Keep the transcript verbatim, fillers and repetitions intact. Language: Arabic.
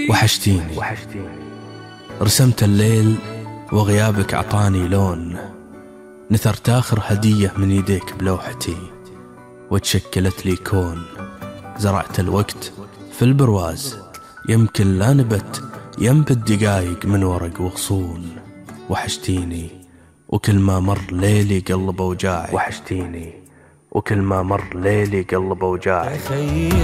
وحشتيني رسمت الليل وغيابك عطاني لون، نثرت آخر هدية من يديك بلوحتي وتشكلت لي كون. زرعت الوقت في البرواز، يمكن لا نبت ينبت دقايق من ورق وغصون. وحشتيني وكل ما مر ليلي قلب أوجاعي، وحشتيني وكل ما مر ليلي قلب أوجاعي.